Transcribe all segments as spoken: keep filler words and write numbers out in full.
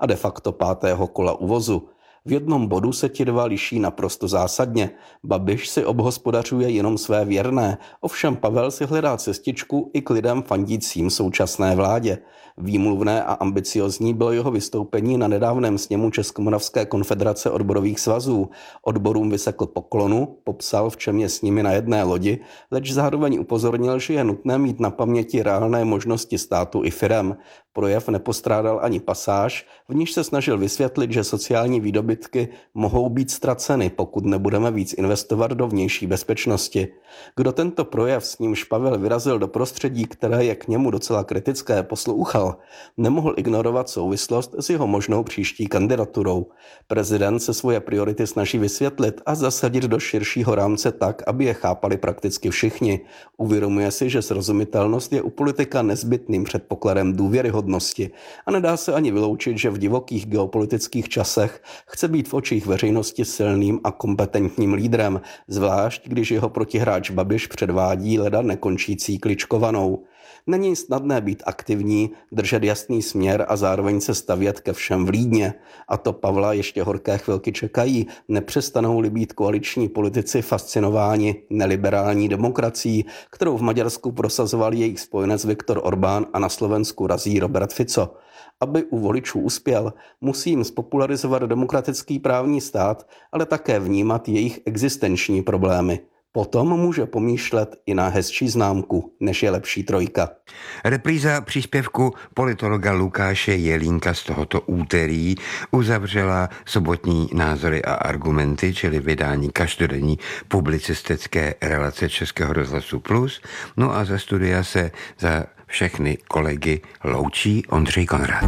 a de facto pátého kola uvozu. V jednom bodu se ti dva liší naprosto zásadně. Babiš si obhospodařuje jenom své věrné, ovšem Pavel si hledá cestičku i k lidem fandícím současné vládě. Výmluvné a ambiciozní bylo jeho vystoupení na nedávném sněmu Českomoravské konfederace odborových svazů. Odborům vysekl poklonu, popsal, v čem je s nimi na jedné lodi, leč zároveň upozornil, že je nutné mít na paměti reálné možnosti státu i firem. Projev nepostrádal ani pasáž, v níž se snažil vysvětlit, že sociální výdobytky mohou být ztraceny, pokud nebudeme víc investovat do vnější bezpečnosti. Kdo tento projev, s nímž Pavel vyrazil do prostředí, které je k němu docela kritické, poslouchal, nemohl ignorovat souvislost s jeho možnou příští kandidaturou. Prezident se svoje priority snaží vysvětlit a zasadit do širšího rámce tak, aby je chápali prakticky všichni. Uvědomuje si, že srozumitelnost je u politika nezbytným předpokladem důvěryhodnosti a nedá se ani vyloučit, že v divokých geopolitických časech chce být v očích veřejnosti silným a kompetentním lídrem, zvlášť když jeho protihráč Babiš předvádí leda nekončící kličkovanou. Není snadné být aktivní, držet jasný směr a zároveň se stavět ke všem vlídně. A to Pavla ještě horké chvilky čekají, nepřestanou-li být koaliční politici fascinováni neliberální demokracií, kterou v Maďarsku prosazoval jejich spojenec Viktor Orbán a na Slovensku razí Robert Fico. Aby u voličů uspěl, musí jim spopularizovat demokratický právní stát, ale také vnímat jejich existenční problémy. Potom může pomýšlet i na hezčí známku, než je lepší trojka. Repríza příspěvku politologa Lukáše Jelínka z tohoto úterý uzavřela sobotní názory a argumenty, čili vydání každodenní publicistické relace Českého rozhlasu Plus. No a ze studia se za všechny kolegy loučí Ondřej Konrad.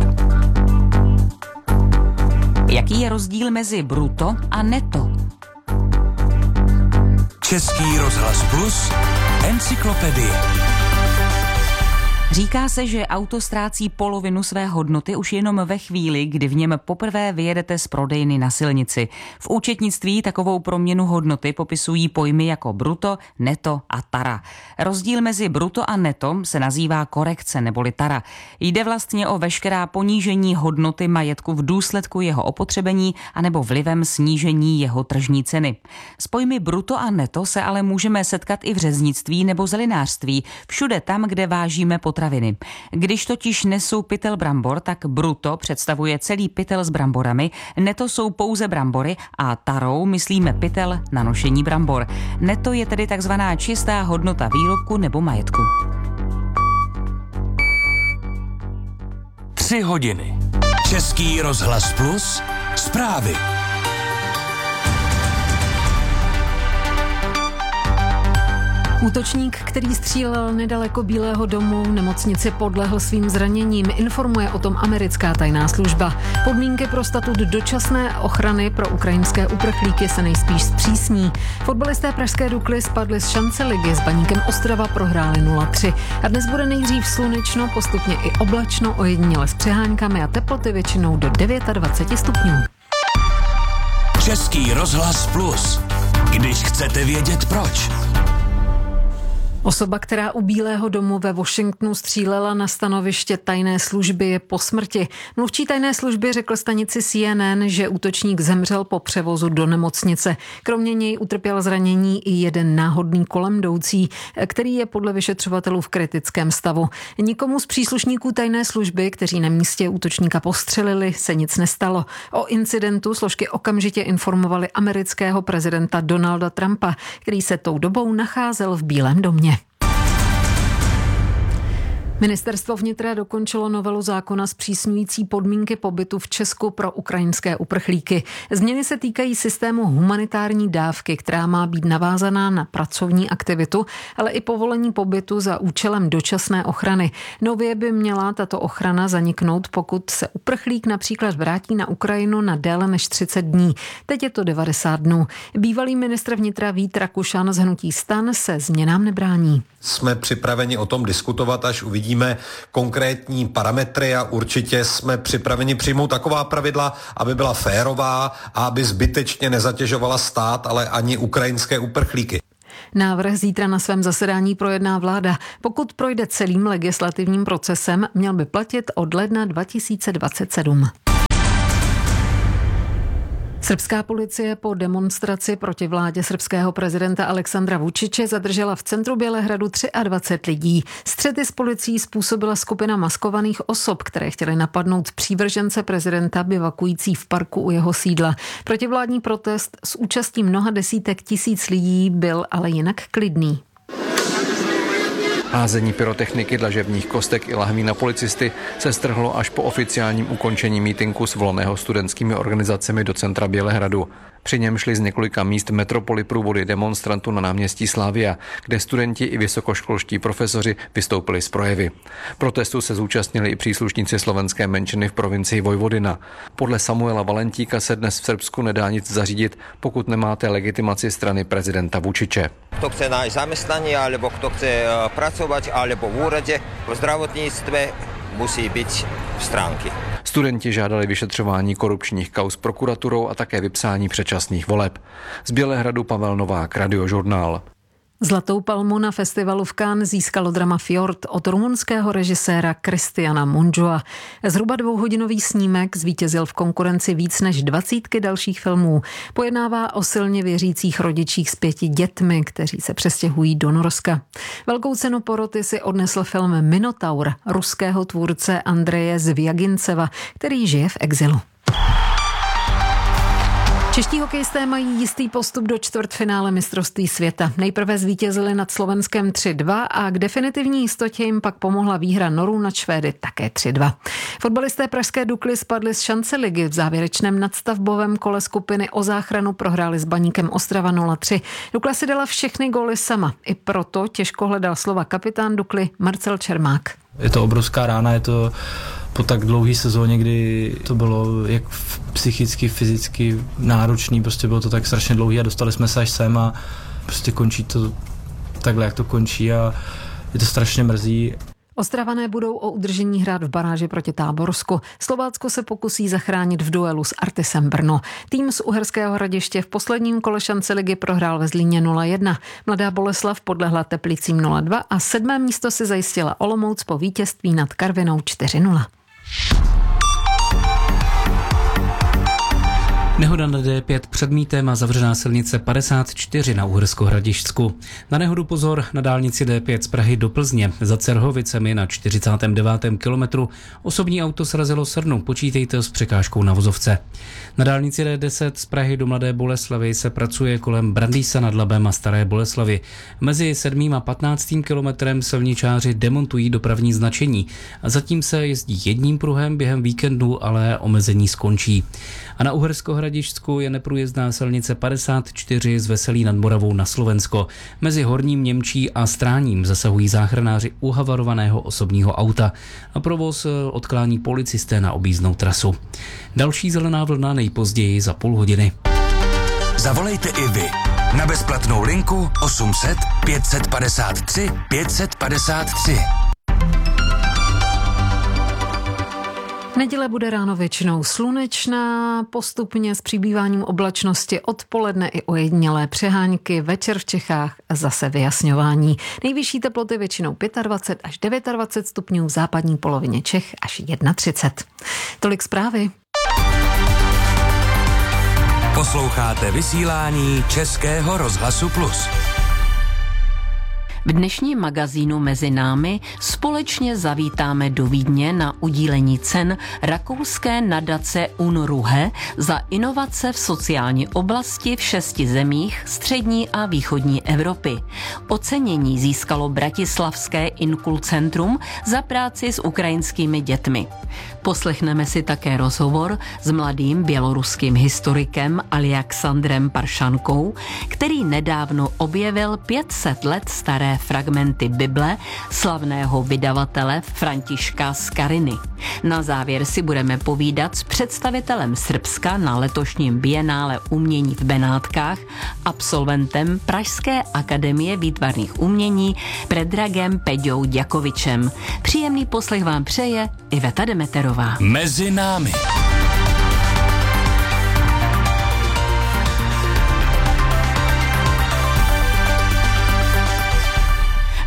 Jaký je rozdíl mezi bruto a neto? Český rozhlas Plus, encyklopedie. Říká se, že auto ztrácí polovinu své hodnoty už jenom ve chvíli, kdy v něm poprvé vyjedete z prodejny na silnici. V účetnictví takovou proměnu hodnoty popisují pojmy jako bruto, neto a tara. Rozdíl mezi bruto a neto se nazývá korekce neboli tara. Jde vlastně o veškerá ponížení hodnoty majetku v důsledku jeho opotřebení anebo vlivem snížení jeho tržní ceny. S pojmy bruto a neto se ale můžeme setkat i v řeznictví nebo zelinářství, všude tam, kde vážíme potraviny. Když totiž nesu pytel brambor, tak bruto představuje celý pytel s bramborami, neto jsou pouze brambory a tarou myslíme pytel na nošení brambor. Neto je tedy takzvaná čistá hodnota výrobku nebo majetku. Tři hodiny. Český rozhlas Plus, zprávy. Útočník, který střílel nedaleko Bílého domu, v nemocnici podlehl svým zraněním, informuje o tom americká tajná služba. Podmínky pro statut dočasné ochrany pro ukrajinské uprchlíky se nejspíš zpřísní. Fotbalisté pražské Dukly spadli z šance ligy, s Baníkem Ostrava prohráli nula tři. A dnes bude nejdřív slunečno, postupně i oblačno, ojediněle s přeháňkami a teploty většinou do dvacet devět stupňů. Český rozhlas Plus. Když chcete vědět proč. Osoba, která u Bílého domu ve Washingtonu střílela na stanoviště tajné služby, je po smrti. Mluvčí tajné služby řekl stanici C N N, že útočník zemřel po převozu do nemocnice. Kromě něj utrpěl zranění i jeden náhodný kolem jdoucí, který je podle vyšetřovatelů v kritickém stavu. Nikomu z příslušníků tajné služby, kteří na místě útočníka postřelili, se nic nestalo. O incidentu složky okamžitě informovali amerického prezidenta Donalda Trumpa, který se tou dobou nacházel v Bílém domě. Ministerstvo vnitra dokončilo novelu zákona zpřísňující podmínky pobytu v Česku pro ukrajinské uprchlíky. Změny se týkají systému humanitární dávky, která má být navázaná na pracovní aktivitu, ale i povolení pobytu za účelem dočasné ochrany. Nově by měla tato ochrana zaniknout, pokud se uprchlík například vrátí na Ukrajinu na déle než třicet dní. Teď je to devadesát dnů. Bývalý ministr vnitra Vít Rakušan z hnutí STAN se změnám nebrání. Jsme připraveni o tom diskutovat, až uvidíme konkrétní parametry a určitě jsme připraveni přijmout taková pravidla, aby byla férová a aby zbytečně nezatěžovala stát, ale ani ukrajinské uprchlíky. Návrh zítra na svém zasedání projedná vláda. Pokud projde celým legislativním procesem, měl by platit od ledna dva tisíce dvacet sedm. Srbská policie po demonstraci proti vládě srbského prezidenta Aleksandra Vučiče zadržela v centru Bělehradu dvacet tři lidí. Střety s policií způsobila skupina maskovaných osob, které chtěly napadnout přívržence prezidenta bivakující v parku u jeho sídla. Protivládní protest s účastí mnoha desítek tisíc lidí byl ale jinak klidný. Házení pyrotechniky, dlažebních kostek i lahví na policisty se strhlo až po oficiálním ukončení mítinku svolaného studentskými organizacemi do centra Bělehradu. Při něm šli z několika míst metropoly průvody demonstrantů na náměstí Slavia, kde studenti i vysokoškolští profesoři vystoupili z projevy. Protestu se zúčastnili i příslušníci slovenské menšiny v provincii Vojvodina. Podle Samuela Valentíka se dnes v Srbsku nedá nic zařídit, pokud nemáte legitimaci strany prezidenta Vučiče. Kto chce nájsť zamestnanie, alebo kto chce pracovať, alebo v úrade, v zdravotníctve, musí byť v stránky. Studenti žádali vyšetřování korupčních kauz prokuraturou a také vypsání předčasných voleb. Z Bělehradu Pavel Novák, Radiožurnál. Zlatou palmu na festivalu v Cannes získalo drama Fjord od rumunského režiséra Cristiana Mungiua. Zhruba dvouhodinový snímek zvítězil v konkurenci víc než dvacítky dalších filmů. Pojednává o silně věřících rodičích s pěti dětmi, kteří se přestěhují do Norska. Velkou cenu poroty si odnesl film Minotaur ruského tvůrce Andreje Zviaginceva, který žije v exilu. Čeští hokejisté mají jistý postup do čtvrtfinále mistrovství světa. Nejprve zvítězili nad Slovenskem tři dva a k definitivní jistotě jim pak pomohla výhra Norů nad Švédy také tři dva. Fotbalisté pražské Dukly spadli z šance ligy. V závěrečném nadstavbovém kole skupiny o záchranu prohráli s Baníkem Ostrava nula tři. Dukla si dala všechny góly sama. I proto těžko hledal slova kapitán Dukly Marcel Čermák. Je to obrovská rána, je to po tak dlouhé sezóně, kdy to bylo jak psychicky, fyzicky náročný, prostě bylo to tak strašně dlouhý a dostali jsme se až sem a prostě končí to takhle, jak to končí a je to strašně mrzí. Ostravané budou o udržení hrát v baráži proti Táborsku. Slovácko se pokusí zachránit v duelu s Artisem Brno. Tým z Uherského Hradiště v posledním kole šance ligy prohrál ve Zlíně nula jedna. Mladá Boleslav podlehla Teplicím nula dva a sedmé místo si zajistila Olomouc po vítězství nad Karvinou čtyři nula. Nehoda na D pět před Mítem a zavřená silnice padesát čtyři na Uhersko-Hradišťsku. Na nehodu pozor na dálnici D pět z Prahy do Plzně. Za Cerhovicemi na čtyřicátém devátém kilometru osobní auto srazilo srnu, počítejte s překážkou na vozovce. Na dálnici D deset z Prahy do Mladé Boleslavi se pracuje kolem Brandýsa nad Labem a Staré Boleslavy. Mezi sedmým a patnáctým kilometrem silničáři demontují dopravní značení a zatím se jezdí jedním pruhem během víkendu, ale omezení skončí. A na Uhersko-Hradišťsku je neprůjezdná silnice padesát čtyři z Veselí nad Moravou na Slovensko. Mezi Horním Němčí a Stráním zasahují záchranáři u havarovaného osobního auta a provoz odklání policisté na objízdnou trasu. Další zelená vlna nejpozději za půl hodiny. Zavolejte i vy na bezplatnou linku osm set pět set padesát tři pět set padesát tři. Neděle bude ráno většinou slunečná, postupně s přibýváním oblačnosti odpoledne i ojedinělé přehánky, večer v Čechách zase vyjasňování. Nejvyšší teploty většinou dvacet pět až dvacet devět stupňů, v západní polovině Čech až třicet jedna. Tolik zprávy. Posloucháte vysílání Českého rozhlasu Plus. V dnešním magazínu Mezi námi společně zavítáme do Vídně na udílení cen rakouské nadace UNRUHE za inovace v sociální oblasti v šesti zemích střední a východní Evropy. Ocenění získalo bratislavské Inkulcentrum za práci s ukrajinskými dětmi. Poslechneme si také rozhovor s mladým běloruským historikem Aljaksandrem Paršankou, který nedávno objevil pět set let staré fragmenty Bible slavného vydavatele Františka Skariny. Na závěr si budeme povídat s představitelem Srbska na letošním bienále umění v Benátkách, absolventem Pražské akademie výtvarných umění Predragem Peďou Ďakovičem. Příjemný poslech vám přeje Iveta Demeterová. Mezi námi.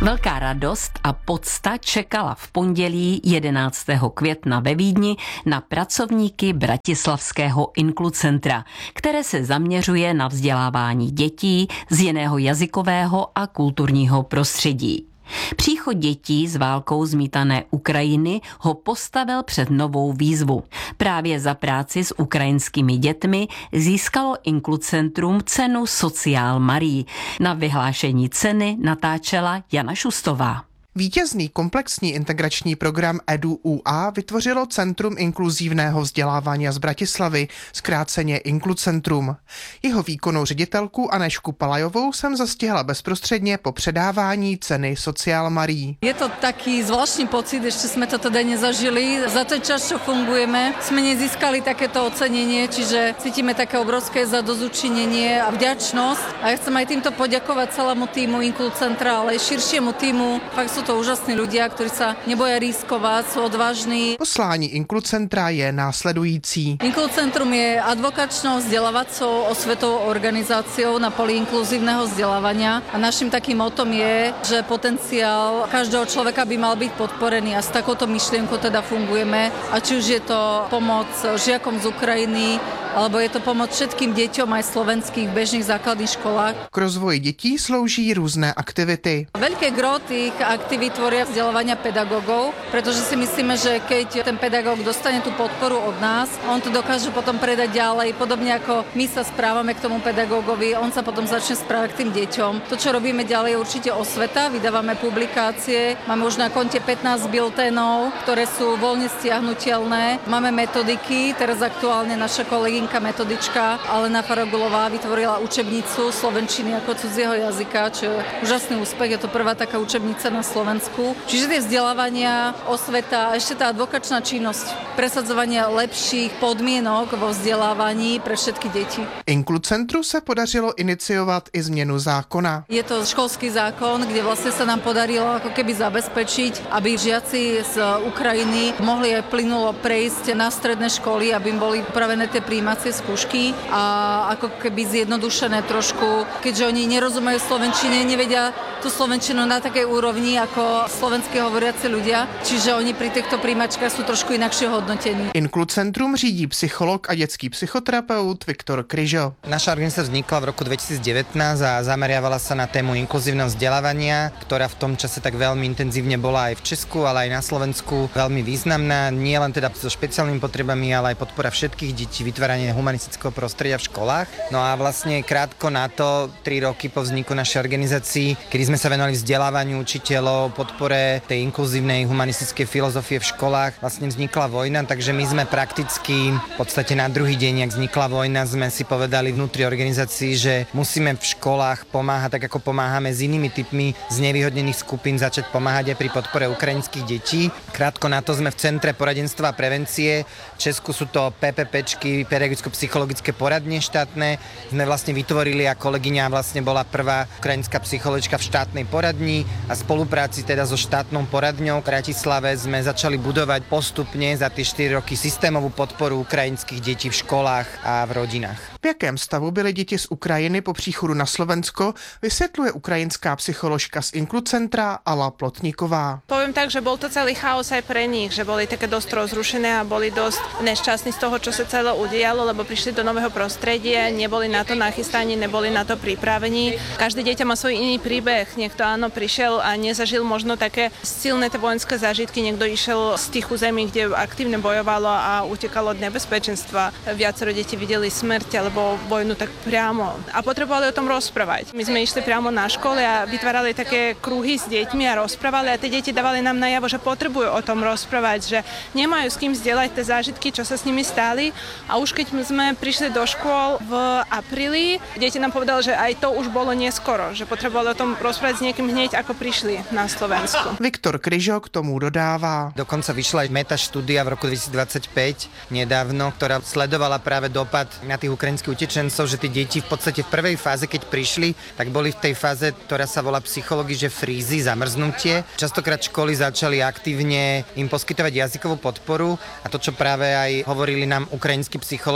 Velká radost a podsta čekala v pondělí jedenáctého května ve Vídni na pracovníky Bratislavského Inklucentra, které se zaměřuje na vzdělávání dětí z jiného jazykového a kulturního prostředí. Příchod dětí z válkou zmítané Ukrajiny ho postavil před novou výzvu. Právě za práci s ukrajinskými dětmi získalo Inklucentrum cenu Sociál Marie. Na vyhlášení ceny natáčela Jana Šustová. Vítězný komplexní integrační program EduUA vytvořilo Centrum inkluzívného vzdělávání z Bratislavy, zkráceně Inklucentrum. Jeho výkonnou ředitelku Anešku Palajovou jsem zastihla bezprostředně po předávání ceny Sociál Marie. Je to taký zvláštny pocit, ešte sme to teda nezažili. Za ten čas, čo fungujeme, sme nezískali takéto ocenenie, čiže cítime také obrovské zadozučinenie a vďačnosť. A ja chcem aj týmto poďakovať celému týmu Inklucentra, ale aj širšiemu týmu. Fakt sú to úžasní ľudia, ktorí sa neboja riskovať, sú odvážni. Poslání Inklucentra je následující. Inklucentrum je advokačnou, vzdelávacou, osvetovou organizáciou na poli inkluzívneho vzdelávania a našim takým motom je, že potenciál každého človeka by mal byť podporený a s takouto myšlienkou teda fungujeme. A či už je to pomoc žiakom z Ukrajiny, alebo je to pomoc všetkým deťom aj slovenských bežných základných školách. K rozvoji detí slouží různé aktivity. Veľké gro tých aktivít tvoria vzdelávania pedagógov, pretože si myslíme, že keď ten pedagóg dostane tú podporu od nás, on to dokáže potom predať ďalej, podobne ako my sa správame k tomu pedagógovi, on sa potom začne správať k tým deťom. To, čo robíme ďalej, je určite osveta, vydávame publikácie, máme už na konte pätnásť bilténov, ktoré sú voľne stiahnutelné, máme metodiky, teraz aktuálne naša kolegynka metodička Alena Faragulová vytvorila učebnicu slovenčiny ako cudzieho jazyka, čo je úžasný úspech, je to prvá taká učebnica na Slovensku. Čiže tie vzdelávania, osveta a ešte tá advokačná činnosť, presadzovanie lepších podmienok vo vzdelávaní pre všetky deti. Inklucentru se podařilo iniciovat i změnu zákona. Je to školský zákon, kde vlastne sa nám podarilo ako keby zabezpečiť, aby žiaci z Ukrajiny mohli aj plynulo prejsť na stredné školy, aby im boli upravené tie prijímacie skúšky a ako keby zjednodušené trošku, keďže oni nerozumejú slovenčine, nevedia tú slovenčinu na takej úrovni ako slovenské hovoriaci ľudia, čiže oni pri týchto príjmačkách sú trošku inakšie hodnotení. Inklucentrum řídí psycholog a dětský psychoterapeut Viktor Kryžo. Naša organizácia vznikla v roku dvetisícdevätnásť a zameriavala sa na tému inkluzívneho vzdelávania, ktorá v tom čase tak veľmi intenzívne bola aj v Česku, ale aj na Slovensku veľmi významná, nie len teda so špeciálnymi potrebami, ale aj podpora všetkých detí, vytváranie humanistického prostredia v školách. No a vlastne krátko na to, tri roky po vzniku našej organizácii, kedy sme sa venovali vzdelávaniu učiteľov, podpore tej inkluzívnej humanistickej filozofie v školách, vlastne vznikla vojna, takže my sme prakticky v podstate na druhý deň, jak vznikla vojna, sme si povedali vnútri organizácií, že musíme v školách pomáhať, tak ako pomáhame s inými typmi znevýhodnených skupín, začať pomáhať aj pri podpore ukrajinských detí. Krátko na to sme v Centre poradenstva a prevencie. V Česku sú to PPPčky, pedagogicko-psychologické poradne štátne. Sme vlastne vytvorili a kolegyňa vlastne bola prvá ukrajinská psychologička v štátnej poradni a spolupráci teda so štátnou poradňou v Bratislave sme začali budovať postupne za tie štyri roky systémovú podporu ukrajinských detí v školách a v rodinách. V jakém stavu byly děti z Ukrajiny po příchodu na Slovensko, vysvětluje ukrajinská psycholožka z Inklucentra Ala Plotníková. Poviem tak, že bol to celý chaos aj pre nich, že boli také dosť rozrušené a boli dosť nešťastní z toho, čo sa celé udialo, lebo prišli do nového prostredia, neboli na to nachystaní, neboli na to pripravení. Každé dieťa má svoj iný príbeh. Niekto áno prišiel a nezažil možno také silné tie vojenské zážitky, niekto išiel z tých území, kde aktívne bojovalo a utekalo od nebezpečenstva. Viacero detí videli smrť alebo vojnu tak priamo a potrebovali o tom rozprávať. My sme išli priamo na škole a vytvárali také kruhy s deťmi a rozprávali a tie deti dávali nám najavo, že potrebujú o tom rozprávať, že nemajú s kým zdieľať tie zážitky, čo sa s nimi stali. A už keď sme prišli do škôl v apríli, deti nám povedali, že aj to už bolo neskoro, že potrebovali o tom rozprávať s niekým hneď, ako prišli na Slovensku. Viktor Kryžo k tomu dodává. Dokonca vyšla aj metaštúdia v roku dvetisícdvadsaťpäť nedávno, ktorá sledovala práve dopad na tých ukrajinských utečencov, že tie deti v podstate v prvej fáze, keď prišli, tak boli v tej fáze, ktorá sa volá psychológii, že frízy, zamrznutie. Častokrát školy začali aktívne im poskytovať jazykovú podporu a to, čo práve aj hovorili nám ukrajinskí psychológovia,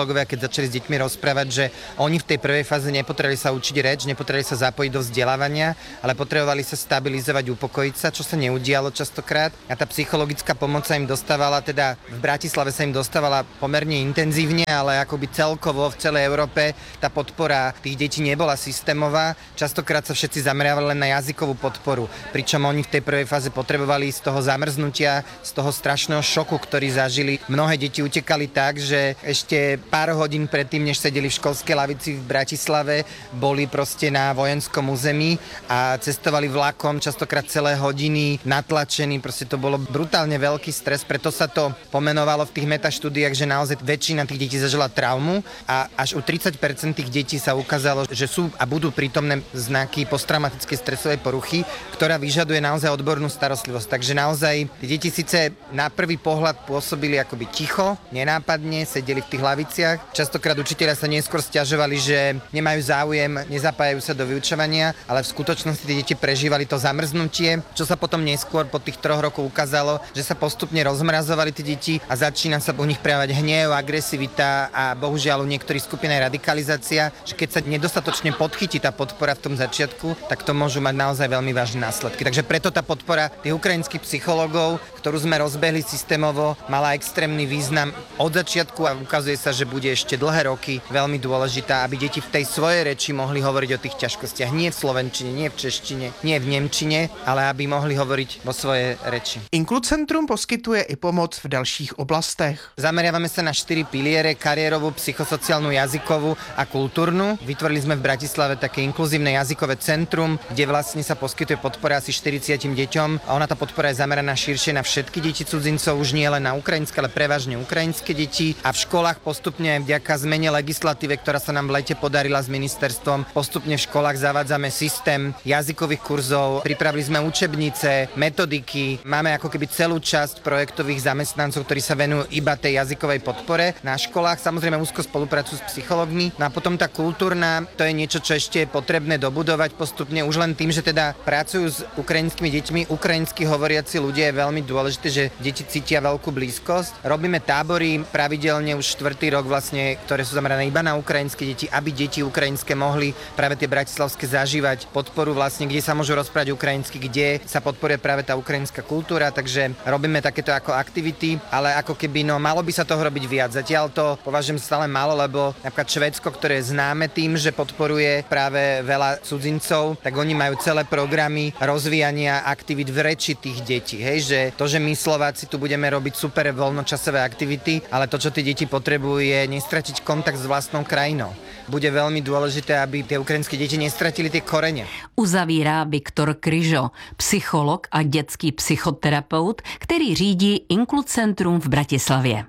psychológovia, keď začali s deťmi rozprávať, že oni v tej prvej fáze nepotrebovali sa učiť reč, nepotrebovali sa zapojiť do vzdelávania, ale potrebovali sa stabilizovať, upokojiť sa, čo sa neudialo častokrát. A tá psychologická pomoc sa im dostávala, teda v Bratislave sa im dostávala pomerne intenzívne, ale akoby celkovo v celej Európe tá podpora tých detí nebola systémová. Častokrát sa všetci zameriavali len na jazykovú podporu, pričom oni v tej prvej fáze potrebovali z toho zamrznutia, z toho strašného šoku, ktorý zažili. Mnohé deti utekali tak, že ešte pár hodín predtým, než sedeli v školskej lavici v Bratislave, boli proste na vojenskom území a cestovali vlakom častokrát celé hodiny, natlačení, proste to bolo brutálne veľký stres, preto sa to pomenovalo v tých metaštúdiách, že naozaj väčšina tých detí zažila traumu a až u tridsať percent tých detí sa ukázalo, že sú a budú prítomné znaky posttraumatickej stresovej poruchy, ktorá vyžaduje naozaj odbornú starostlivosť. Takže naozaj tie deti síce na prvý pohľad pôsobili akoby ticho, nenápadne, sedeli v tých laviciach. Častokrát učitelia sa neskôr sťažovali, že nemajú záujem, nezapájajú sa do vyučovania, ale v skutočnosti tie deti prežívali to zamrznutie, čo sa potom neskôr po tých troch rokoch ukázalo, že sa postupne rozmrazovali tie deti a začína sa u nich prejavovať hnev, agresivita a bohužiaľ u niektorých skupín aj radikalizácia, že keď sa nedostatočne podchytí tá podpora v tom začiatku, tak to môžu mať naozaj veľmi vážne následky. Takže preto tá podpora tých ukrajinských psychológov, ktorú sme rozbehli systémovo, mala extrémny význam od začiatku a ukazuje sa, že bude ešte dlhé roky veľmi dôležitá, aby deti v tej svojej reči mohli hovoriť o tých ťažkostiach. Nie v slovenčine, nie v češtine, nie v nemčine, ale aby mohli hovoriť vo svojej reči. Inkluzentrum poskytuje i pomoc v dalších oblastech. Zameriavame sa na štyri piliere: kariérovú, psychosociálnu, jazykovú a kultúrnu. Vytvorili sme v Bratislave také inkluzívne jazykové centrum, kde vlastne sa poskytuje podpora asi štyridsiatim deťom. A ona tá podpora je zameraná širšie na všetky deti cudzincov, už nie len na ukrajinské, ale prevažne ukrajinské deti. A v školách postupne vďaka zmene legislatíve, ktorá sa nám v lete podarila s ministerstvom, postupne v školách zavádzame systém jazykových kurzov, pripravili sme učebnice, metodiky, máme ako keby celú časť projektových zamestnancov, ktorí sa venujú iba tej jazykovej podpore na školách. Samozrejme úzko spolupracujú s psychológmi. No a potom tá kultúrna, to je niečo, čo ešte je potrebné dobudovať postupne, už len tým, že teda pracujú s ukrajinskými deťmi, ukrajinsky hovoriaci ľudia, je veľmi dôležité, že deti cítia veľkú blízkosť. Robíme tábory pravidelne už štvrtý rok vlastne, ktoré sú zamerané iba na ukrajinské deti, aby deti ukrajinské mohli práve tie bratislavské zažívať podporu vlastne, kde sa môžu rozprávať ukrajinsky, kde sa podporuje práve tá ukrajinská kultúra, takže robíme takéto ako aktivity, ale ako keby no malo by sa toho robiť viac. Zatiaľ to považujem stále málo, lebo napríklad Švédsko, ktoré je známe tým, že podporuje práve veľa cudzincov, tak oni majú celé programy rozvíjania aktivít v reči tých detí. Hej, že to, že my Slováci tu budeme robiť super voľnočasové aktivity, ale to, čo tie deti potrebujú, je nestratiť kontakt s vlastnou krajinou. Bude veľmi dôležité, aby tie ukrajinské deti nestratili tie korene. Uzavírá Viktor Kryžo, psycholog a dětský psychoterapeut, který řídí Inkluzentrum v Bratislavě.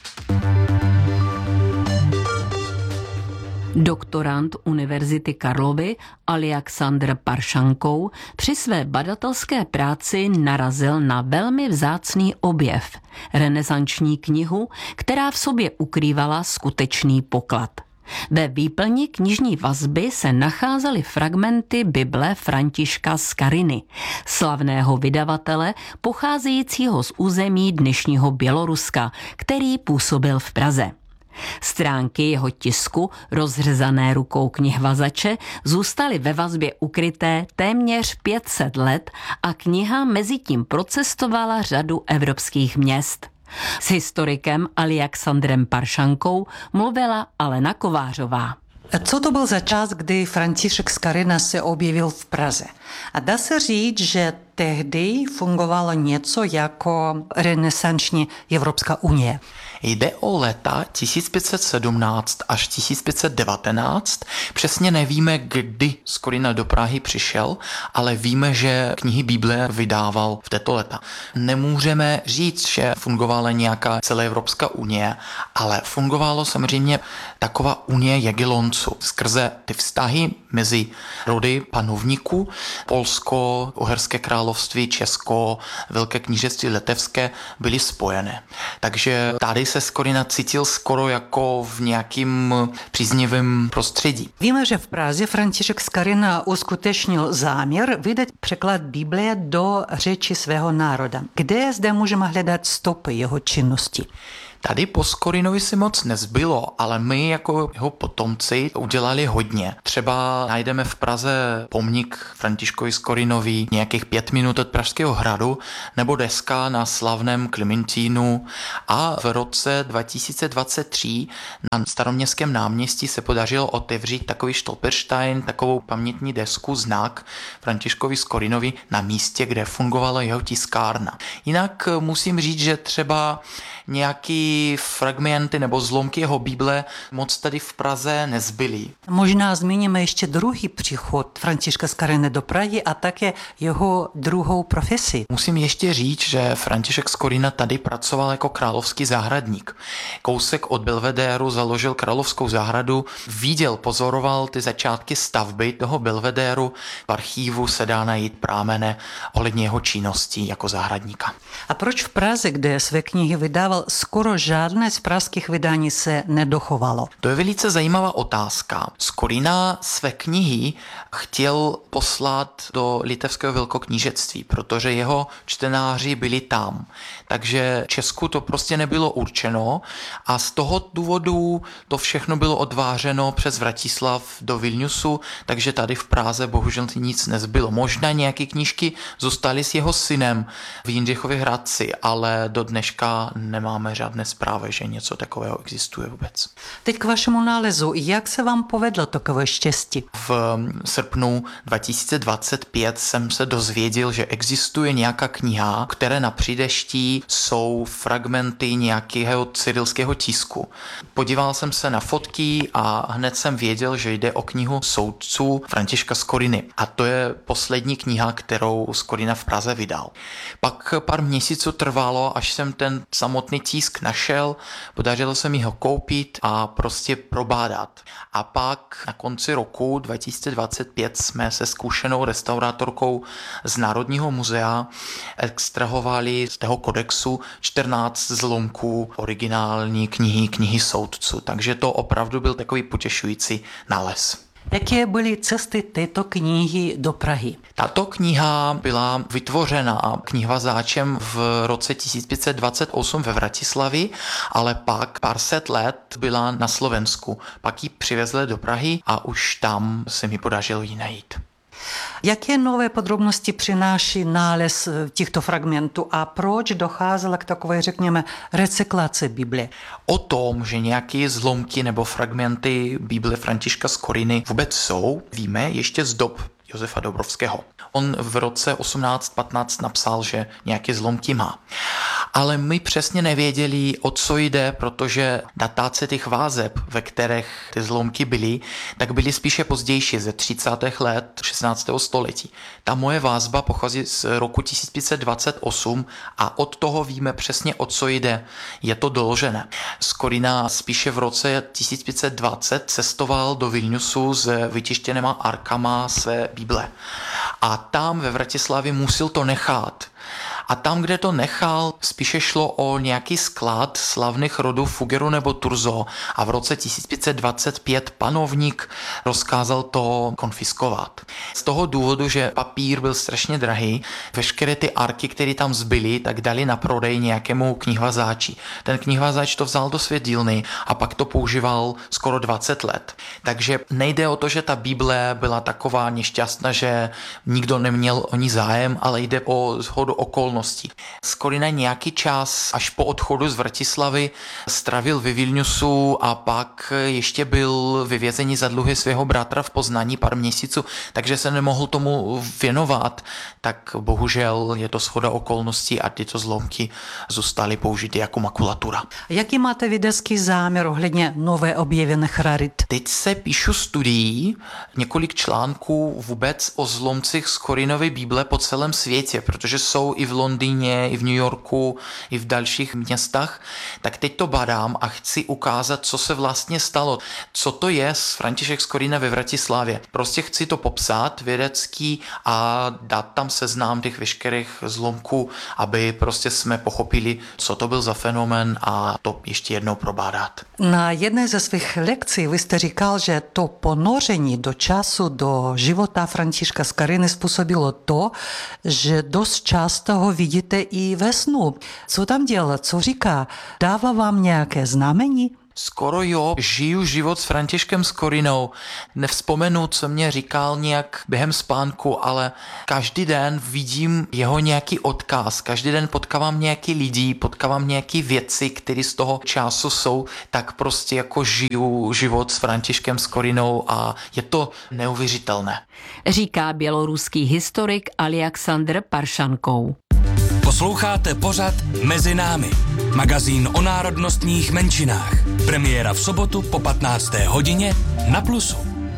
Doktorant Univerzity Karlovy Aljaksandr Paršankou při své badatelské práci narazil na velmi vzácný objev, renesanční knihu, která v sobě ukrývala skutečný poklad. Ve výplni knižní vazby se nacházely fragmenty Bible Františka Skariny, slavného vydavatele pocházejícího z území dnešního Běloruska, který působil v Praze. Stránky jeho tisku, rozřezané rukou knihvazače, zůstaly ve vazbě ukryté téměř pět set let a kniha mezitím procestovala řadu evropských měst. S historikem Aljaksandrem Paršankou mluvila Alena Kovářová. Co to byl za čas, kdy František Skarina se objevil v Praze? A dá se říct, že tehdy fungovalo něco jako renesanční Evropská unie. Jde o léta tisíc pět set sedmnáct až tisíc pět set devatenáct. Přesně nevíme, kdy Skarina do Prahy přišel, ale víme, že knihy Bible vydával v této léta. Nemůžeme říct, že fungovala nějaká celá Evropská unie, ale fungovalo samozřejmě taková unie Jagiellonců skrze ty vztahy mezi rody panovníků, Polsko, Uherské království, Česko, Velké knížectví Litevské byly spojené. Takže tady se Skarina cítil skoro jako v nějakým příznivém prostředí. Víme, že v Praze František Skarina uskutečnil záměr vydat překlad Biblie do řeči svého národa. Kde zde můžeme hledat stopy jeho činnosti? Tady po Skorinovi si moc nezbylo, ale my jako jeho potomci udělali hodně. Třeba najdeme v Praze pomník Františkovi Skorinovi nějakých pět minut od Pražského hradu, nebo deska na slavném Klementínu, a v roce dva tisíce dvacet tři na Staroměstském náměstí se podařilo otevřít takový Stolperstein, takovou pamětní desku, znak Františkovi Skorinovi na místě, kde fungovala jeho tiskárna. Jinak musím říct, že třeba nějaký fragmenty nebo zlomky jeho Bible moc tady v Praze nezbyly. Možná zmíníme ještě druhý příchod Františka Skoriny do Prahy a také jeho druhou profesi. Musím ještě říct, že František Skorina tady pracoval jako královský zahradník. Kousek od Belvedéru založil královskou zahradu, viděl, pozoroval ty začátky stavby toho Belvedéru. V archívu se dá najít prámene ohledně jeho činnosti jako zahradníka. A proč v Praze, kde své knihy vydával, skoro žádné z pražských vydání se nedochovalo? To je velice zajímavá otázka. Skorina své knihy chtěl poslat do litevského velkoknížectví, protože jeho čtenáři byli tam. Takže Česku to prostě nebylo určeno a z toho důvodu to všechno bylo odváženo přes Vratislav do Vilniusu, takže tady v Praze bohužel nic nezbylo. Možná nějaké knížky zůstaly s jeho synem v Jindřichově Hradci, ale do dneška nemáme žádné zprávy, že něco takového existuje vůbec. Teď k vašemu nálezu. Jak se vám povedlo takové štěstí? V srpnu dva tisíce dvacet pět jsem se dozvěděl, že existuje nějaká kniha, které na přídeští jsou fragmenty nějakého cyrilského tisku. Podíval jsem se na fotky a hned jsem věděl, že jde o knihu soudců Františka Skoriny. A to je poslední kniha, kterou Skorina v Praze vydal. Pak pár měsíců trvalo, až jsem ten samotný tisk našel, podařilo se mi ho koupit a prostě probádat. A pak na konci roku dva tisíce dvacet pět jsme se zkušenou restaurátorkou z Národního muzea extrahovali z toho kodexu čtrnáct zlomků originální knihy, knihy soudců. Takže to opravdu byl takový potěšující nález. Jaké byly cesty této knihy do Prahy? Tato kniha byla vytvořena knihvazáčem v roce tisíc pět set dvacet osm ve Vratislavi, ale pak pár set let byla na Slovensku. Pak ji přivezli do Prahy a už tam se mi podařilo ji najít. Jaké nové podrobnosti přináší nález těchto fragmentů a proč docházelo k takové, řekněme, recyklaci Bible? O tom, že nějaké zlomky nebo fragmenty Bible Františka Skoriny vůbec jsou, víme ještě z dob Josefa Dobrovského. On v roce osmnáct patnáct napsal, že nějaké zlomky má. Ale my přesně nevěděli, o co jde, protože datace těch vázeb, ve kterých ty zlomky byly, tak byly spíše pozdější, ze třicátých let šestnáctého století. Ta moje vázba pochází z roku tisíc pět set dvacet osm a od toho víme přesně, o co jde. Je to doložené. Skorina spíše v roce tisíc pět set dvacet cestoval do Vilniusu s vytištěnýma arkama své Bible. A tam ve Vratislavi musel to nechat. A tam, kde to nechal, spíše šlo o nějaký sklad slavných rodů Fugeru nebo Turzo a v roce tisíc pět set dvacet pět panovník rozkázal to konfiskovat. Z toho důvodu, že papír byl strašně drahý, veškeré ty arky, které tam zbyly, tak dali na prodej nějakému knihvazáči. Ten knihvazáč to vzal do své dílny a pak to používal skoro dvacet let. Takže nejde o to, že ta Bible byla taková nešťastná, že nikdo neměl o ní zájem, ale jde o shodu okolností. Skorina nějaký čas až po odchodu z Vratislavy stravil ve Vilniusu a pak ještě byl vyvězený za dluhy svého bratra v Poznaní pár měsíců, takže se nemohl tomu věnovat. Tak bohužel je to shoda okolností a tyto zlomky zůstaly použity jako makulatura. Jaký máte vědecký záměr ohledně nové objevených rarit? Teď se píšu studií, několik článků vůbec o zlomcích Skorinovy Bible po celém světě, protože jsou i v Londýně, i v New Yorku, i v dalších městech, tak teď to badám a chci ukázat, co se vlastně stalo. Co to je František Skorina ve Vratislavě. Prostě chci to popsat vědecký a dát tam seznam těch veškerých zlomků, aby prostě jsme pochopili, co to byl za fenomén a to ještě jednou probádat. Na jedné ze svých lekcí vy jste říkal, že to ponoření do času, do života Františka Skoriny způsobilo to, že dost často ho vidíte i ve snu. Co tam dělá, co říká? Dává vám nějaké znamení? Skoro jo, žiju život s Františkem Skorinou. Nevzpomenu, co mě říkal nějak během spánku, ale každý den vidím jeho nějaký odkaz. Každý den potkávám nějaký lidi, potkávám nějaké věci, které z toho času jsou, tak prostě jako žiju život s Františkem Skorinou a je to neuvěřitelné. Říká běloruský historik Alexandr Paršankou. Posloucháte pořad Mezi námi. Magazín o národnostních menšinách. Premiéra v sobotu po patnácté hodině na Plusu.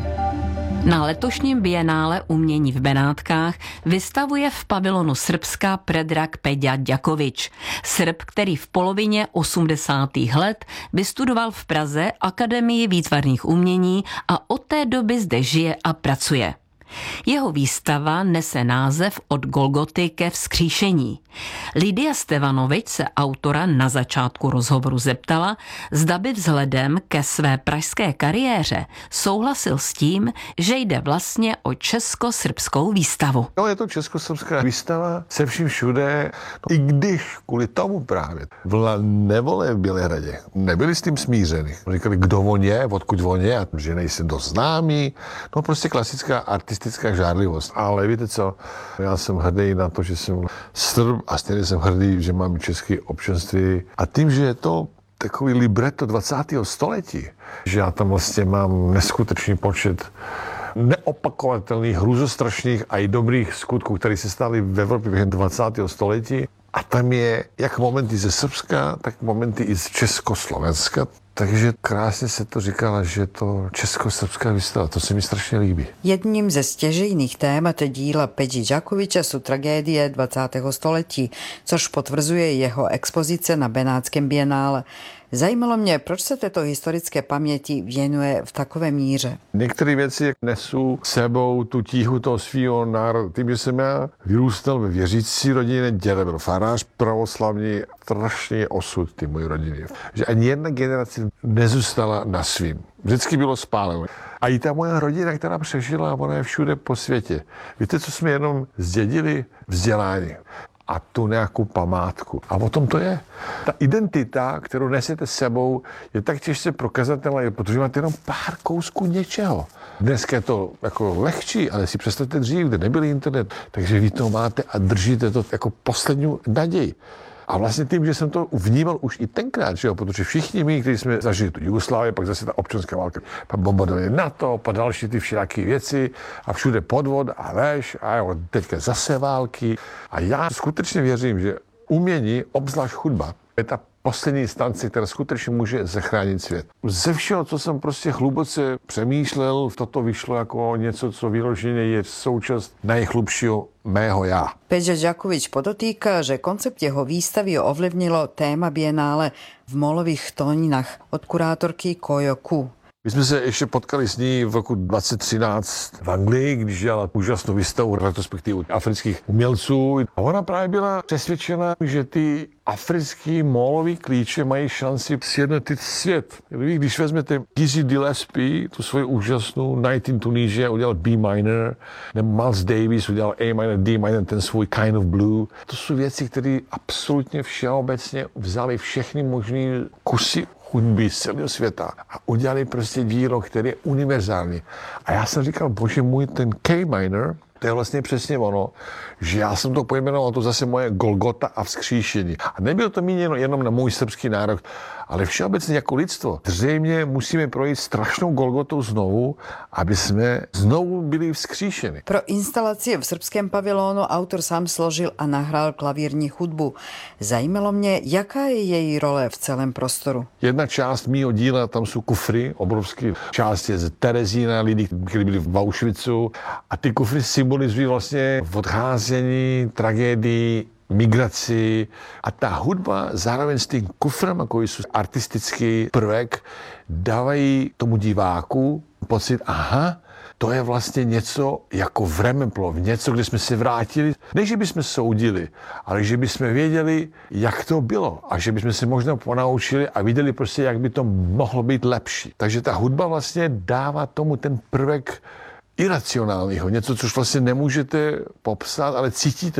Na letošním bienále umění v Benátkách vystavuje v pavilonu Srbska Predrag Peďa Ďakovič. Srb, který v polovině osmdesátých let vystudoval v Praze Akademii výtvarných umění a od té doby zde žije a pracuje. Jeho výstava nese název Od Golgoty ke vzkříšení. Lidia Stevanovič se autora na začátku rozhovoru zeptala, zda by vzhledem ke své pražské kariéře souhlasil s tím, že jde vlastně o českosrbskou výstavu. No, je to českosrbská výstava se vším všude, no, i když kvůli tomu právě vla nevole v Bělehradě nebyli s tím smířeni. Říkali, kdo on je, odkud on je, a že nejsem dost známý. No prostě klasická artistická žárlivost. Ale víte co, já jsem hrdý na to, že jsem Srb a stejně jsem hrdý, že mám české občanství. A tím, že je to takový libretto dvacátého století, že já tam vlastně mám neskutečný počet neopakovatelných, hrůzostrašných a i dobrých skutků, které se staly v Evropě během dvacátého století. A tam je jak momenty ze Srbska, tak momenty i z Československa. Takže krásně se to říkala, že to českosrbská výstava, to se mi strašně líbí. Jedním ze stěžejných témat díla Peďi Ďakoviča jsou tragédie dvacátého století, což potvrzuje jeho expozice na Benátském bienále. Zajímalo mě, proč se této historické paměti věnuje v takové míře. Některé věci nesou sebou tu tíhu toho svého národa. Tím, že jsem já vyrůstal ve věřící rodině, děda byl farář pravoslavní, strašný osud ty mojí rodiny. Že ani jedna generace nezůstala na svým. Vždycky bylo spáleno. A i ta moje rodina, která přežila, ona je všude po světě. Víte, co jsme jenom zdědili? Vzdělání. A tu nějakou památku. A o tom to je. Ta identita, kterou nesete s sebou, je tak těžce prokazatelná, protože máte jenom pár kousků něčeho. Dneska je to jako lehčí, ale si představte dřív, kde nebyl internet, takže vy to máte a držíte to jako poslední naději. A vlastně tím, že jsem to vnímal už i tenkrát, že jo, protože všichni my, kteří jsme zažili tu Jugoslávii, pak zase ta občanská válka, pak bombardovali NATO, pak další ty všelijaké věci a všude podvod a lež a jo, teďka zase války. A já skutečně věřím, že umění, obzvlášť hudba, je ta poslední instance, která skutečně může zachránit svět. Ze všeho, co jsem prostě hluboce přemýšlel, toto vyšlo jako něco, co vyloženě je součást nejhlubšího mého já. Peďa Ďakovič podotýka, že koncept jeho výstavy ovlivnilo téma bienále v molových tóninách od kurátorky Kojo Ku. My jsme se ještě potkali s ní v roku dvacet třináct v Anglii, když dělala úžasnou výstavu retrospektivu afrických umělců. A ona právě byla přesvědčena, že ty africký mólový klíče mají šanci sjednotit svět. Když vezmete Dizzy Gillespie, tu svoji úžasnou Night in Tunisia, udělal B minor, nebo Miles Davis udělal A minor, D minor, ten svůj Kind of Blue. To jsou věci, které absolutně všeobecně vzali všechny možné kusy hudby z celého světa a udělali prostě dílo, které je univerzální. A já jsem říkal, bože můj, ten K minor, to je vlastně přesně ono, že já jsem to pojmenoval, to zase moje Golgota a vzkříšení. A nebylo to míněno jenom na můj srbský národ, ale všeobecně jako lidstvo. Zřejmě musíme projít strašnou Golgotou znovu, aby jsme znovu byli vzkříšeni. Pro instalaci v srbském pavilonu autor sám složil a nahrál klavírní hudbu. Zajímalo mě, jaká je její role v celém prostoru. Jedna část mýho díla, tam jsou kufry, obrovské část je z Terezína, lidí, kteří byli v Auschwitzu. A ty kufry symbolizují vlastně odcházení, tragédii, migraci a ta hudba zároveň s tím kufrem, jako jsou artistický prvek, dávají tomu diváku pocit, aha, to je vlastně něco jako Vremplov, něco, kde jsme se vrátili. Ne, že bychom soudili, ale že bychom věděli, jak to bylo a že bychom se možná ponaučili a viděli prostě, jak by to mohlo být lepší. Takže ta hudba vlastně dává tomu ten prvek iracionálního, něco, což vlastně nemůžete popsat, ale cítíte to.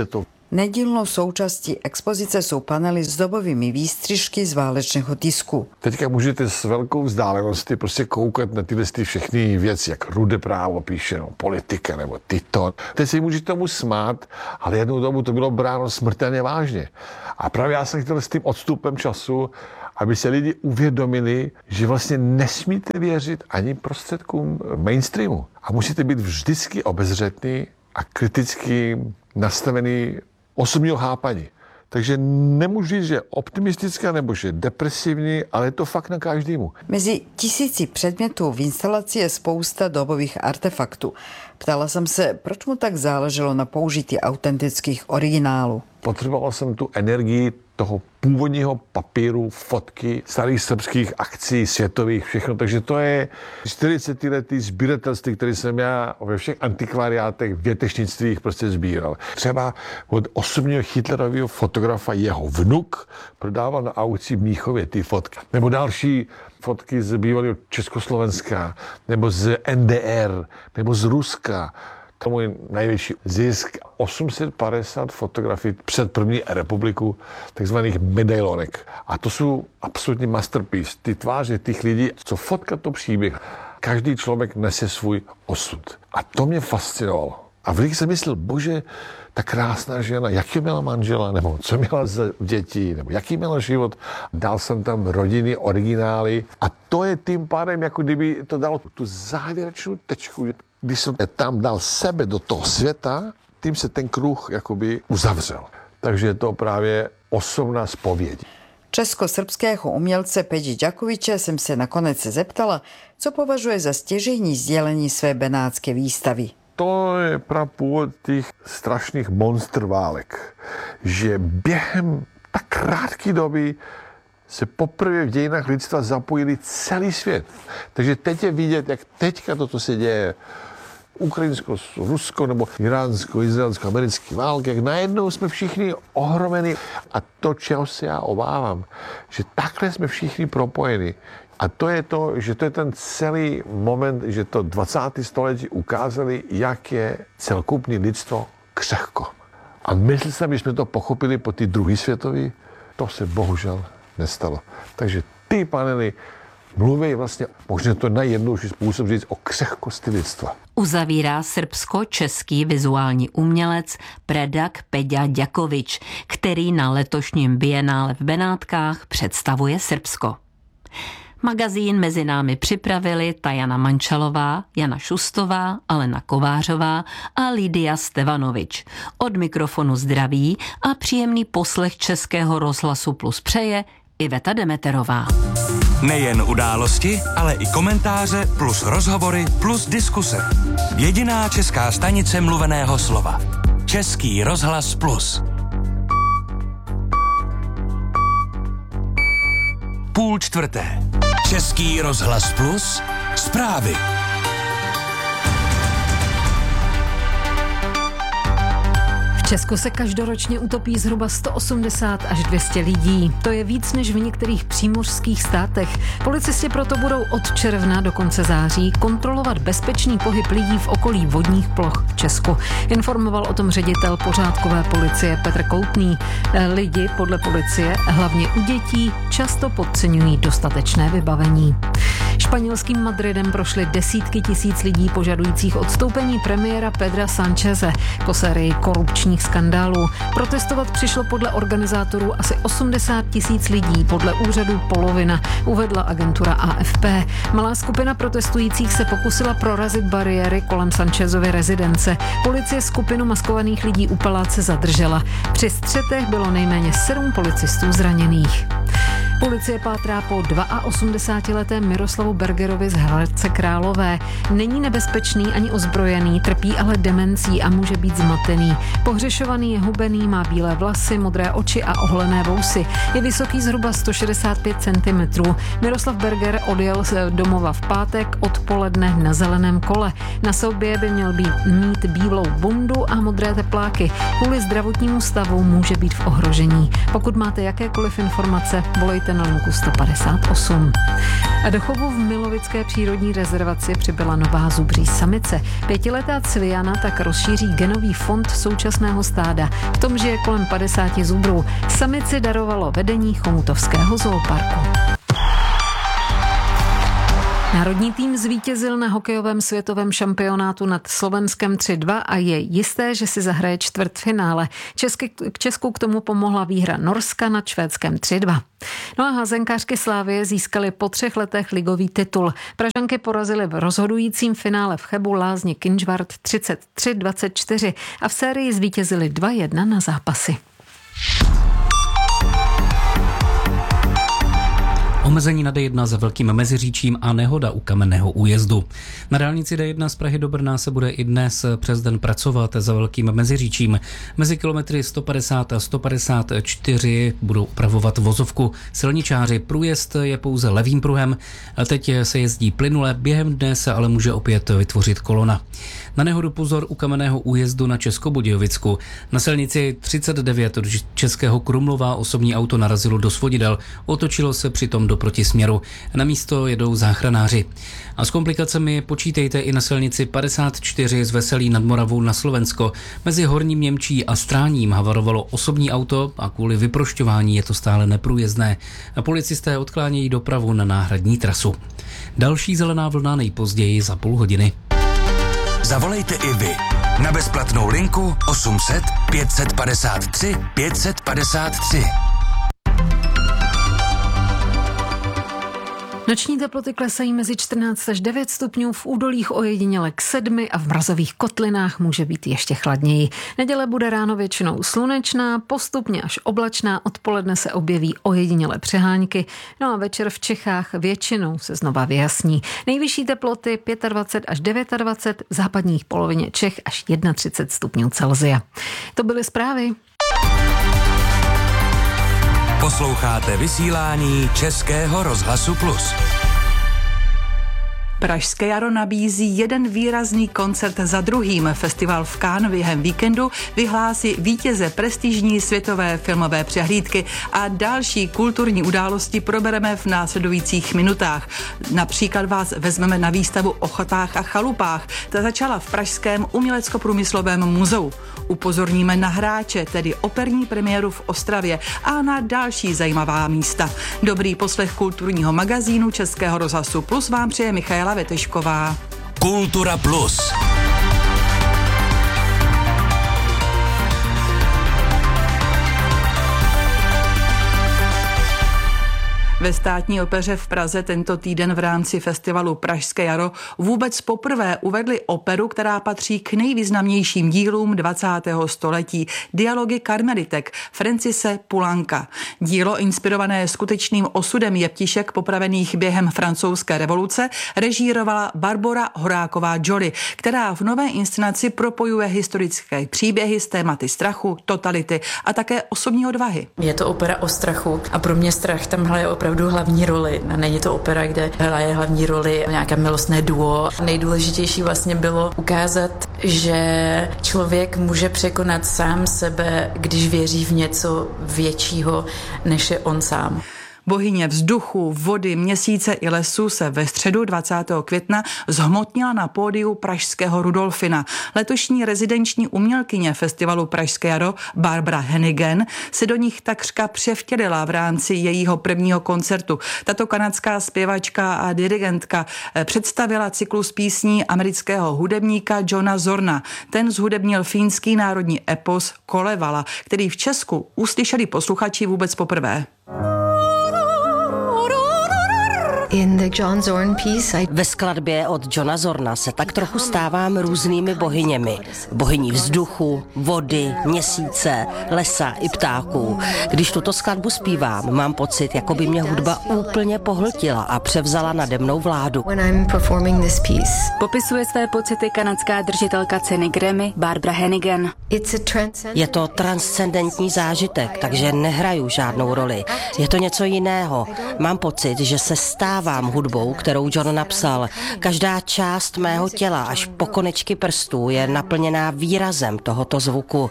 Nedílnou součástí expozice jsou panely s dobovými výstřižky z válečného tisku. Teďka můžete s velkou vzdáleností prostě koukat na tyhle ty všechny věci, jak Rude právo píše, no, politika nebo Tito. Teď si můžete tomu smát, ale jednou dobu to bylo bráno smrtelně vážně. A právě já jsem chtěl s tím odstupem času, aby se lidi uvědomili, že vlastně nesmíte věřit ani prostředkům mainstreamu. A musíte být vždycky obezřetný a kriticky nastavený osobního chápaní. Takže nemůžu říct, že optimistická nebo že depresivní, ale je to fakt na každému. Mezi tisíci předmětů v instalaci je spousta dobových artefaktů. Ptala jsem se, proč mu tak záleželo na použití autentických originálů. Potřeboval jsem tu energii toho původního papíru, fotky, starých srbských akcí, světových, všechno. Takže to je čtyřicetiletý sbíratelství, který jsem já ve všech antikvariátech, větešnictvích prostě sbíral. Třeba od osobního Hitlerového fotografa jeho vnuk prodával na aukci v Mnichově ty fotky. Nebo další fotky z bývalého Československa, nebo z N D R, nebo z Ruska. To je můj největší zisk. osm set padesát fotografií před první republiku, takzvaných medailonek. A to jsou absolutní masterpiece. Ty tváře těch lidí, co fotka to příběh. Každý člověk nese svůj osud. A to mě fascinovalo. A vždycky jsem myslel, bože, ta krásná žena, jaký měla manžela, nebo co měla za děti, nebo jaký měla život. Dal jsem tam rodiny, originály. A to je tím pádem, jako kdyby to dalo tu závěrečnou tečku. Když jsem tam dal sebe do toho světa, tím se ten kruh jakoby uzavřel. Takže je to právě osobná zpověď. Českosrbského umělce Pedi Ďakoviče jsem se nakonec zeptala, co považuje za stěžejní sdělení své benátské výstavy. To je prapůvod těch strašných monster válek, že během tak krátké doby se poprvé v dějinách lidstva zapojili celý svět. Takže teď je vidět, jak teďka toto se děje. Ukrajinsko, Rusko nebo iránsko, izraelsko, americké války, jak najednou jsme všichni ohromeni. A to, čeho se já obávám, že takhle jsme všichni propojeni. A to je to, že to je ten celý moment, že to dvacátého století ukázali, jak je celokupní lidstvo křehko. A myslel jsem, že jsme to pochopili po té druhé světové, to se bohužel nestalo. Takže ty panely mluví vlastně, možná to najjednodušší způsob říct, o křehkosti lidstva. Uzavírá srbsko-český vizuální umělec Predrag Peďa Ďakovič, který na letošním bienále v Benátkách představuje Srbsko. Magazín mezi námi připravili Tajana Mančalová, Jana Šustová, Alena Kovářová a Lidia Stevanovič. Od mikrofonu zdraví a příjemný poslech Českého rozhlasu Plus přeje Iveta Demeterová. Nejen události, ale i komentáře plus rozhovory plus diskuse. Jediná česká stanice mluveného slova. Český rozhlas Plus. Půl čtvrté. Český rozhlas Plus. Zprávy. V Česku se každoročně utopí zhruba sto osmdesát až dvě stě lidí. To je víc než v některých přímořských státech. Policisté proto budou od června do konce září kontrolovat bezpečný pohyb lidí v okolí vodních ploch v Česku. Informoval o tom ředitel pořádkové policie Petr Koutný. Lidi podle policie, hlavně u dětí, často podceňují dostatečné vybavení. Španělským Madridem prošly desítky tisíc lidí požadujících odstoupení premiéra Pedra Sáncheze po sérii korupčních skandálů. Protestovat přišlo podle organizátorů asi osmdesát tisíc lidí, podle úřadu polovina, uvedla agentura A F P. Malá skupina protestujících se pokusila prorazit bariéry kolem Sánchezovy rezidence. Policie skupinu maskovaných lidí u paláce zadržela. Při střetech bylo nejméně sedm policistů zraněných. Policie pátrá po osmdesátiletém Miroslavu Bergerovi z Hradce Králové. Není nebezpečný ani ozbrojený, trpí ale demencí a může být zmatený. Pohřešovaný je hubený, má bílé vlasy, modré oči a oholené vousy. Je vysoký zhruba sto šedesát pět centimetrů. Miroslav Berger odjel z domova v pátek odpoledne na zeleném kole. Na sobě by měl být, mít bílou bundu a modré tepláky. Kvůli zdravotnímu stavu může být v ohrožení. Pokud máte jakékoliv informace, volejte volejte na linku sto padesát osm. A do chovu v Milovické přírodní rezervaci přibyla nová zubří samice. Pětiletá Cviana tak rozšíří genový fond současného stáda. V tom žije kolem padesáti zubrů. Samici darovalo vedení Chomutovského zooparku. Národní tým zvítězil na hokejovém světovém šampionátu nad Slovenskem tři dva a je jisté, že si zahraje čtvrtfinále. Česky, k Česku k tomu pomohla výhra Norska nad Švédskem tři dva. No a házenkářky Slávie získaly po třech letech ligový titul. Pražanky porazily v rozhodujícím finále v Chebu Lázně Kynžvart třicet tři dvacet čtyři a v sérii zvítězily dva jedna na zápasy. Omezení na D jedna za Velkým Meziříčím a nehoda u Kamenného újezdu. Na dálnici D jedna z Prahy do Brna se bude i dnes přes den pracovat za Velkým Meziříčím. Mezi kilometry sto padesát a sto padesát čtyři budou opravovat vozovku. Silničáři, průjezd je pouze levým pruhem. Teď se jezdí plynule, během dne se ale může opět vytvořit kolona. Na nehodu pozor u Kamenného újezdu na Českobudějovicku. Na silnici třicet devět od Českého Krumlova osobní auto narazilo do svodidel. Otočilo se přitom do protisměru. Na místo jedou záchranáři. A s komplikacemi počítejte i na silnici padesát čtyři z Veselí nad Moravou na Slovensko. Mezi Horním Němčí a Stráním havarovalo osobní auto a kvůli vyprošťování je to stále neprůjezdné. A policisté odklánějí dopravu na náhradní trasu. Další zelená vlna nejpozději za půl hodiny. Zavolejte i vy na bezplatnou linku osm set pět padesát tři pět padesát tři. Noční teploty klesají mezi čtrnáct až devět stupňů, v údolích ojediněle k sedmi a v mrazových kotlinách může být ještě chladněji. Neděle bude ráno většinou slunečná, postupně až oblačná, odpoledne se objeví ojediněle přehánky, no a večer v Čechách většinou se znova vyjasní. Nejvyšší teploty dvacet pět až dvacet devět, v západních polovině Čech až třicet jedna stupňů Celsia. To byly zprávy. Posloucháte vysílání Českého rozhlasu Plus. Pražské jaro nabízí jeden výrazný koncert za druhým. Festival v Cannes během víkendu vyhlásí vítěze prestižní světové filmové přehlídky a další kulturní události probereme v následujících minutách. Například vás vezmeme na výstavu o chatách a chalupách. Ta začala v pražském umělecko-průmyslovém muzeu. Upozorníme na hráče, tedy operní premiéru v Ostravě a na další zajímavá místa. Dobrý poslech kulturního magazínu Českého rozhlasu Plus vám přeje Michaela Vetešková. Kultura Plus. Ve Státní opeře v Praze tento týden v rámci festivalu Pražské jaro vůbec poprvé uvedli operu, která patří k nejvýznamnějším dílům dvacátého století. Dialogy karmelitek Francise Poulenca. Dílo inspirované skutečným osudem jeptišek popravených během francouzské revoluce režírovala Barbora Horáková Joly, která v nové inscenaci propojuje historické příběhy s tématy strachu, totality a také osobní odvahy. Je to opera o strachu a pro mě strach tam hraje opravdu hlavní roli. Není to opera, kde hraje hlavní roli nějaké milostné duo. Nejdůležitější vlastně bylo ukázat, že člověk může překonat sám sebe, když věří v něco většího, než je on sám. Bohyně vzduchu, vody, měsíce i lesu se ve středu dvacátého května zhmotnila na pódiu pražského Rudolfina. Letošní rezidenční umělkyně festivalu Pražské jaro Barbara Hennigan se do nich takřka převtělila v rámci jejího prvního koncertu. Tato kanadská zpěvačka a dirigentka představila cyklus písní amerického hudebníka Johna Zorna. Ten zhudebnil fínský národní epos Kalevala, který v Česku uslyšeli posluchači vůbec poprvé. Ve skladbě od Johna Zorna se tak trochu stávám různými bohyněmi. Bohyní vzduchu, vody, měsíce, lesa i ptáků. Když tuto skladbu zpívám, mám pocit, jako by mě hudba úplně pohltila a převzala nade mnou vládu. Popisuje své pocity kanadská držitelka ceny Grammy Barbara Hennigan. Je to transcendentní zážitek, takže nehraju žádnou roli. Je to něco jiného. Mám pocit, že se stávám hudbou, kterou John napsal. Každá část mého těla až po konečky prstů je naplněná výrazem tohoto zvuku.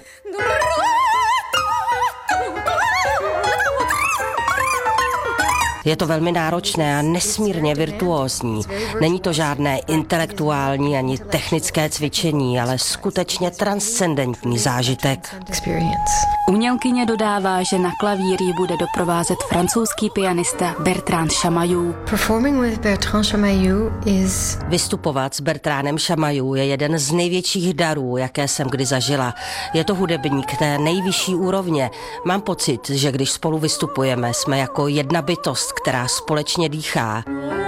Je to velmi náročné a nesmírně virtuózní. Není to žádné intelektuální ani technické cvičení, ale skutečně transcendentní zážitek. Umělkyně dodává, že na klavír ji bude doprovázet francouzský pianista Bertrand Chamayou. Vystupovat s Bertrandem Chamayou je jeden z největších darů, jaké jsem kdy zažila. Je to hudebník té nejvyšší úrovně. Mám pocit, že když spolu vystupujeme, jsme jako jedna bytost, která společně dýchá.